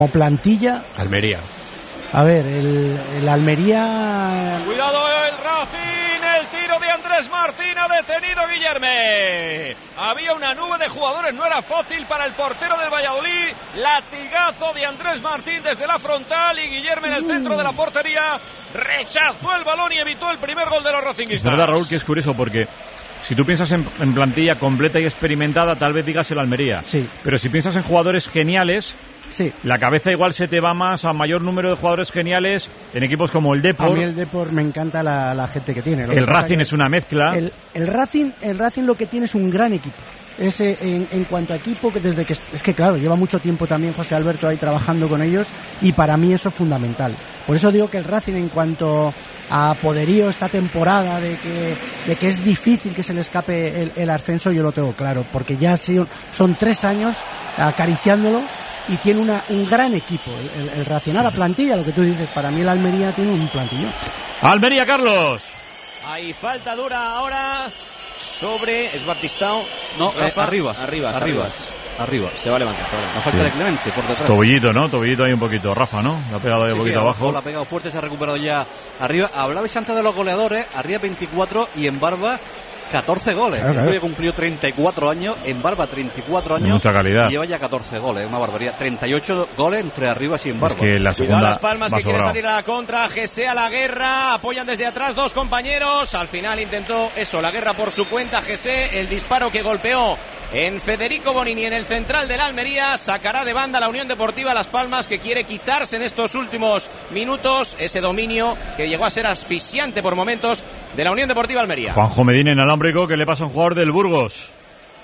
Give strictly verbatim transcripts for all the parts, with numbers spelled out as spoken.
Como plantilla, Almería. A ver, el, el Almería... Cuidado el Racing, el tiro de Andrés Martín, ha detenido Guillerme. Había una nube de jugadores, no era fácil para el portero del Valladolid. Latigazo de Andrés Martín desde la frontal y Guillerme en el centro de la portería rechazó el balón y evitó el primer gol de los racinguistas. Es verdad, Raúl, que es curioso porque si tú piensas en, en plantilla completa y experimentada, tal vez digas el Almería. Sí. Pero si piensas en jugadores geniales... Sí. La cabeza igual se te va más a mayor número de jugadores geniales en equipos como el Depor. A mí el Depor me encanta la, la gente que tiene. Lo el que Racing que es una mezcla. El, el, Racing, el Racing lo que tiene es un gran equipo. Ese, en, en cuanto a equipo, que desde que es que claro, lleva mucho tiempo también José Alberto ahí trabajando con ellos y para mí eso es fundamental. Por eso digo que el Racing en cuanto a poderío esta temporada de que, de que es difícil que se le escape el, el ascenso, yo lo tengo claro, porque ya son, son tres años acariciándolo. Y tiene una, un gran equipo el, el, el Racing. Ahora plantilla, lo que tú dices, para mí el Almería tiene un plantillón. Almería, Carlos. Hay falta dura ahora sobre... ¿Es Baptistao? No, eh, Arribas. Arribas, Arribas. Arribas. Se va a levantar, se va a levantar. La falta Sí. de Clemente por detrás. Tobillito, ¿no? Tobillito ahí un poquito. Rafa, ¿no? Le ha pegado ahí Sí, un poquito sí, abajo. La ha pegado fuerte, se ha recuperado ya arriba. Hablabais antes de los goleadores. Arriba veinticuatro y en Barba catorce goles. Claro, claro. El club cumplió treinta y cuatro años, en Barba treinta y cuatro años. Mucha calidad. Y lleva ya catorce goles, una barbaridad. treinta y ocho goles entre Arribas y en Barba. Es que la Cuidado segunda Las Palmas va que quiere sobrado. salir a la contra, Gese a la guerra, apoyan desde atrás dos compañeros, al final intentó eso, la guerra por su cuenta, Gese, el disparo que golpeó en Federico Bonini en el central del Almería, sacará de banda la Unión Deportiva Las Palmas que quiere quitarse en estos últimos minutos ese dominio que llegó a ser asfixiante por momentos de la Unión Deportiva Almería. Juanjo Medina inalámbrico, ¿qué le pasa a un jugador del Burgos?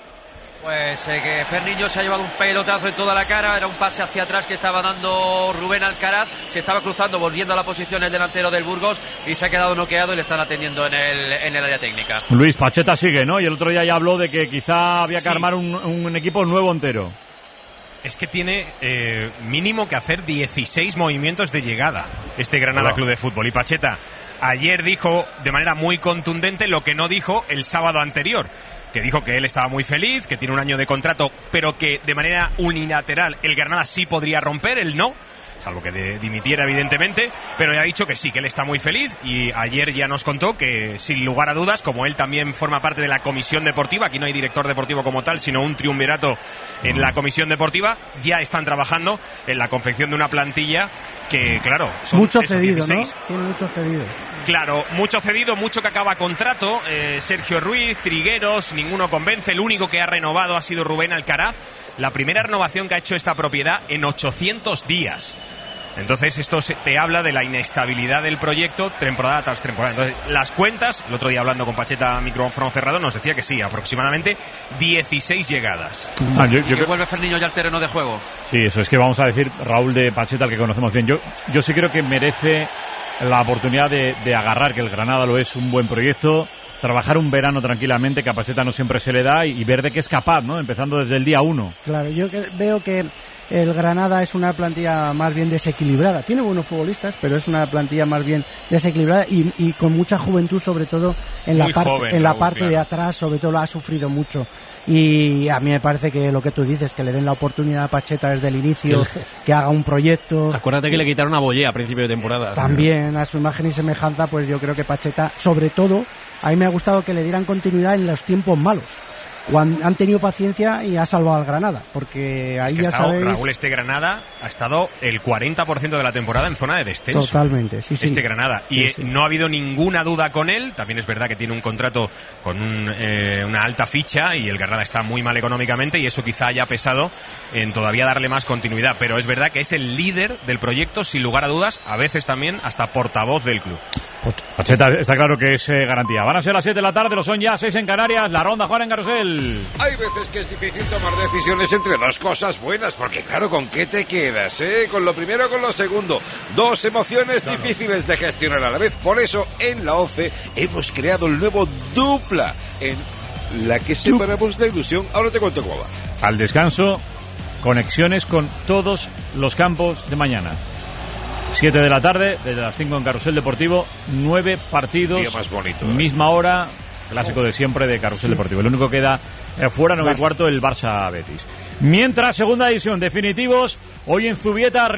Pues eh, que Ferniño se ha llevado un pelotazo en toda la cara, era un pase hacia atrás que estaba dando Rubén Alcaraz, se estaba cruzando, volviendo a la posición el delantero del Burgos y se ha quedado noqueado y le están atendiendo en el, en el área técnica. Luis, Pacheta sigue, ¿no? Y el otro día ya habló de que quizá había que Sí. armar un, un equipo nuevo entero. Es que tiene eh, mínimo que hacer dieciséis movimientos de llegada este Granada Hola. Club de Fútbol. Y Pacheta ayer dijo de manera muy contundente lo que no dijo el sábado anterior, que dijo que él estaba muy feliz, que tiene un año de contrato, pero que de manera unilateral el Granada sí podría romper, él no, salvo que de, dimitiera evidentemente, pero ya ha dicho que sí, que él está muy feliz y ayer ya nos contó que sin lugar a dudas, como él también forma parte de la comisión deportiva, aquí no hay director deportivo como tal, sino un triunvirato en la comisión deportiva, ya están trabajando en la confección de una plantilla que, claro, son Mucho eso, cedido, dieciséis. ¿no? Tiene mucho cedido. Claro, mucho cedido, mucho que acaba contrato, eh, Sergio Ruiz, Trigueros, ninguno convence, el único que ha renovado ha sido Rubén Alcaraz, la primera renovación que ha hecho esta propiedad en ochocientos días. Entonces esto se- te habla de la inestabilidad del proyecto temporada tras temporada. Entonces las cuentas, el otro día hablando con Pacheta micrófono cerrado, nos decía que sí, aproximadamente dieciséis llegadas. Ah, yo, Y yo que creo- vuelve Ferniño ya al terreno de juego. Sí, eso es que vamos a decir Raúl de Pacheta, al que conocemos bien. Yo, yo sí creo que merece la oportunidad de, de agarrar, que el Granada lo es, un buen proyecto, trabajar un verano tranquilamente, que a Pacheta no siempre se le da, y, y ver de qué es capaz, ¿no? Empezando desde el día uno. Claro, yo que- veo que el Granada es una plantilla más bien desequilibrada. Tiene buenos futbolistas, pero es una plantilla más bien desequilibrada y, y con mucha juventud, sobre todo en la Muy parte, joven, en la Raúl, parte de claro. atrás, sobre todo lo ha sufrido mucho. Y a mí me parece que lo que tú dices, que le den la oportunidad a Pacheta desde el inicio, que haga un proyecto. Acuérdate que le quitaron a Bollé a principio de temporada. También a su imagen y semejanza, pues yo creo que Pacheta, sobre todo, a mí me ha gustado que le dieran continuidad en los tiempos malos. Cuando han tenido paciencia y ha salvado al Granada, porque ahí Es que ha ya estado, sabéis. Raúl, este Granada ha estado el cuarenta por ciento de la temporada en zona de descenso. Totalmente, sí, sí. Este Granada. Y Sí, eh, sí. no ha habido ninguna duda con él. También es verdad que tiene un contrato con un, eh, una alta ficha y el Granada está muy mal económicamente y eso quizá haya pesado en todavía darle más continuidad. Pero es verdad que es el líder del proyecto, sin lugar a dudas, a veces también hasta portavoz del club. Pacheta está claro que es eh, garantía. Van a ser las siete de la tarde, lo son ya seis en Canarias, la ronda Juan en Carrusel. Hay veces que es difícil tomar decisiones entre dos cosas buenas, porque claro, ¿con qué te quedas, eh? ¿Con lo primero o con lo segundo? Dos emociones difíciles de gestionar a la vez. Por eso, en la OCE hemos creado el nuevo Dupla, en la que separamos la ilusión. Ahora te cuento cómo va. Al descanso, conexiones con todos los campos de mañana. siete de la tarde, desde las cinco en Carrusel Deportivo, nueve partidos, Día más bonito, ¿eh? misma hora, clásico de siempre de Carrusel sí. Deportivo. El único que queda eh, fuera, nueve y cuarto, el Barça-Betis. Mientras, segunda división, definitivos, hoy en Zubieta.